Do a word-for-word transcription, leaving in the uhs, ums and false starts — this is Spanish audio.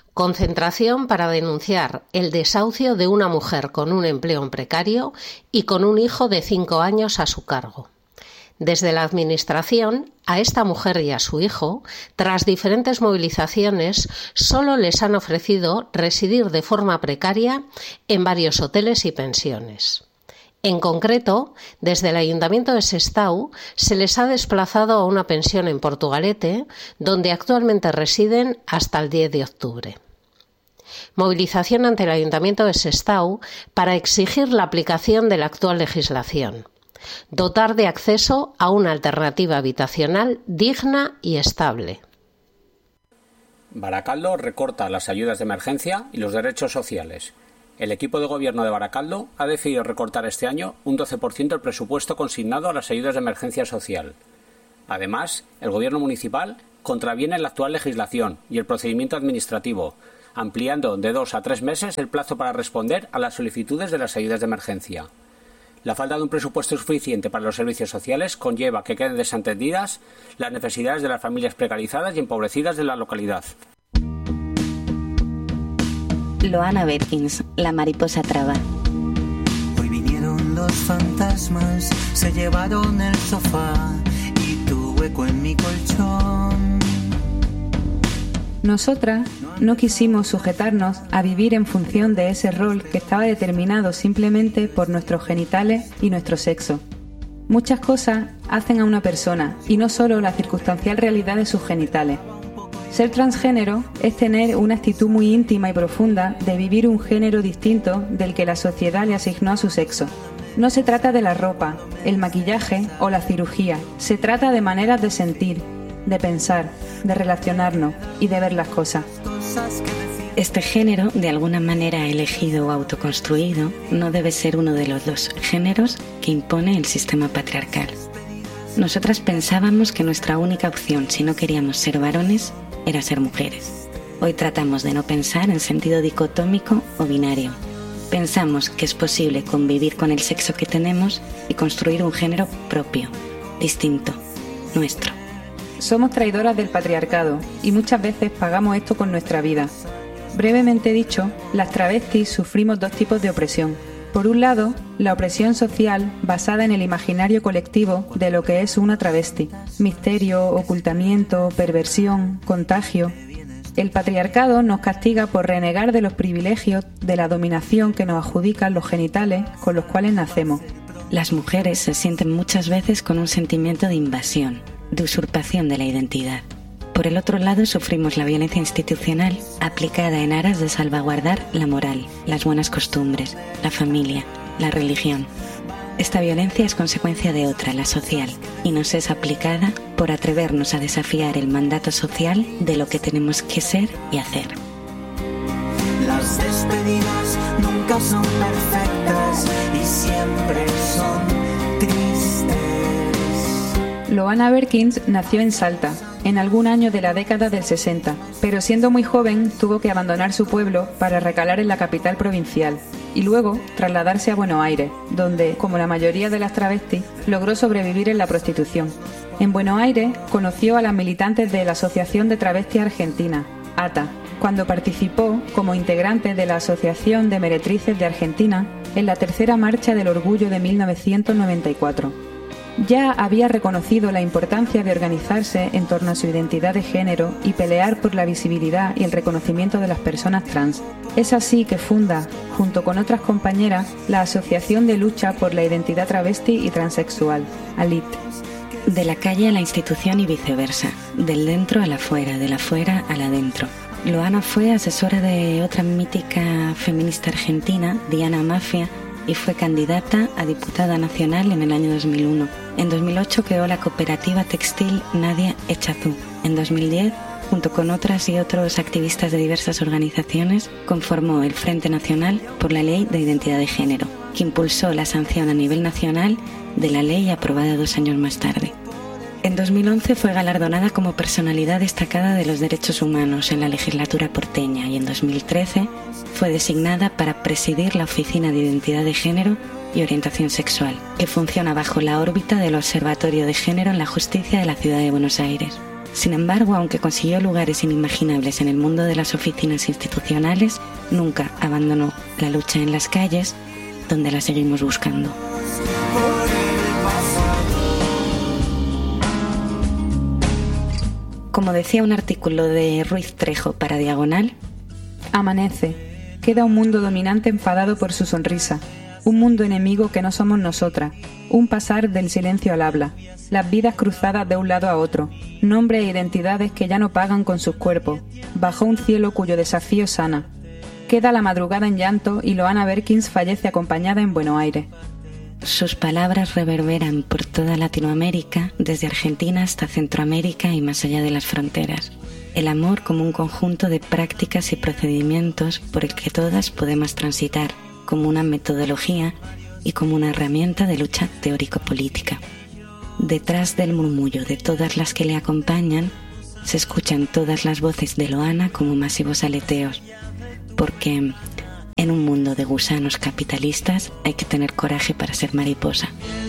Concentración para denunciar el desahucio de una mujer con un empleo precario y con un hijo de cinco años a su cargo. Desde la Administración, a esta mujer y a su hijo, tras diferentes movilizaciones, solo les han ofrecido residir de forma precaria en varios hoteles y pensiones. En concreto, desde el Ayuntamiento de Sestao se les ha desplazado a una pensión en Portugalete, donde actualmente residen hasta el diez de octubre. Movilización ante el Ayuntamiento de Sestao para exigir la aplicación de la actual legislación. Dotar de acceso a una alternativa habitacional digna y estable. Baracaldo recorta las ayudas de emergencia y los derechos sociales. El equipo de gobierno de Baracaldo ha decidido recortar este año un doce por ciento el presupuesto consignado a las ayudas de emergencia social. Además, el gobierno municipal contraviene la actual legislación y el procedimiento administrativo, ampliando de dos a tres meses el plazo para responder a las solicitudes de las ayudas de emergencia. La falta de un presupuesto suficiente para los servicios sociales conlleva que queden desatendidas las necesidades de las familias precarizadas y empobrecidas de la localidad. Loana Berkins, La mariposa traba. Hoy vinieron los fantasmas, se llevaron el sofá y tu hueco en mi colchón. Nosotras no quisimos sujetarnos a vivir en función de ese rol que estaba determinado simplemente por nuestros genitales y nuestro sexo. Muchas cosas hacen a una persona y no solo la circunstancial realidad de sus genitales. Ser transgénero es tener una actitud muy íntima y profunda de vivir un género distinto del que la sociedad le asignó a su sexo. No se trata de la ropa, el maquillaje o la cirugía, se trata de maneras de sentir, de pensar, de relacionarnos y de ver las cosas. Este género, de alguna manera elegido o autoconstruido, no debe ser uno de los dos géneros que impone el sistema patriarcal. Nosotras pensábamos que nuestra única opción, si no queríamos ser varones, era ser mujeres. Hoy tratamos de no pensar en sentido dicotómico o binario. Pensamos que es posible convivir con el sexo que tenemos y construir un género propio, distinto, nuestro. Somos traidoras del patriarcado y muchas veces pagamos esto con nuestra vida. Brevemente dicho, las travestis sufrimos dos tipos de opresión. Por un lado, la opresión social basada en el imaginario colectivo de lo que es una travesti. Misterio, ocultamiento, perversión, contagio. El patriarcado nos castiga por renegar de los privilegios de la dominación que nos adjudican los genitales con los cuales nacemos. Las mujeres se sienten muchas veces con un sentimiento de invasión, de usurpación de la identidad. Por el otro lado, sufrimos la violencia institucional aplicada en aras de salvaguardar la moral, las buenas costumbres, la familia, la religión. Esta violencia es consecuencia de otra, la social, y nos es aplicada por atrevernos a desafiar el mandato social de lo que tenemos que ser y hacer. Las despedidas nunca son perfectas y siempre son tristes. Loana Berkins nació en Salta, en algún año de la década del sesenta, pero siendo muy joven tuvo que abandonar su pueblo para recalar en la capital provincial y luego trasladarse a Buenos Aires, donde, como la mayoría de las travestis, logró sobrevivir en la prostitución. En Buenos Aires conoció a las militantes de la Asociación de Travestis Argentina, A T A, cuando participó como integrante de la Asociación de Meretrices de Argentina en la Tercera Marcha del Orgullo de mil novecientos noventa y cuatro. Ya había reconocido la importancia de organizarse en torno a su identidad de género y pelear por la visibilidad y el reconocimiento de las personas trans. Es así que funda, junto con otras compañeras, la Asociación de Lucha por la Identidad Travesti y Transexual, ALIT. De la calle a la institución y viceversa, del dentro a la fuera, de la fuera a la dentro. Loana fue asesora de otra mítica feminista argentina, Diana Mafia, y fue candidata a diputada nacional en el año dos mil uno. En dos mil ocho creó la cooperativa textil Nadia Echazú. En dos mil diez, junto con otras y otros activistas de diversas organizaciones, conformó el Frente Nacional por la Ley de Identidad de Género, que impulsó la sanción a nivel nacional de la ley aprobada dos años más tarde. En dos mil once fue galardonada como personalidad destacada de los derechos humanos en la legislatura porteña y en dos mil trece fue designada para presidir la Oficina de Identidad de Género y Orientación Sexual, que funciona bajo la órbita del Observatorio de Género en la Justicia de la Ciudad de Buenos Aires. Sin embargo, aunque consiguió lugares inimaginables en el mundo de las oficinas institucionales, nunca abandonó la lucha en las calles, donde la seguimos buscando. Como decía un artículo de Ruiz Trejo para Diagonal, amanece, queda un mundo dominante enfadado por su sonrisa, un mundo enemigo que no somos nosotras, un pasar del silencio al habla, las vidas cruzadas de un lado a otro, nombres e identidades que ya no pagan con sus cuerpos, bajo un cielo cuyo desafío sana. Queda la madrugada en llanto y Loana Berkins fallece acompañada en Buenos Aires. Sus palabras reverberan por toda Latinoamérica, desde Argentina hasta Centroamérica y más allá de las fronteras. El amor como un conjunto de prácticas y procedimientos por el que todas podemos transitar, como una metodología y como una herramienta de lucha teórico-política. Detrás del murmullo de todas las que le acompañan, se escuchan todas las voces de Loana como masivos aleteos, porque en un mundo de gusanos capitalistas hay que tener coraje para ser mariposa.